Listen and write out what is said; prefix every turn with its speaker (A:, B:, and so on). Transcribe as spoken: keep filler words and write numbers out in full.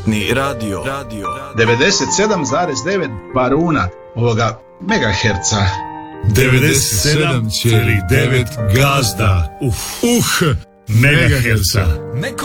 A: Pokretni radio, radio.
B: devedeset sedam zarez devet baruna ovoga megaherca.
C: devedeset sedam zarez devet gazda. Uh, uh, megaherca.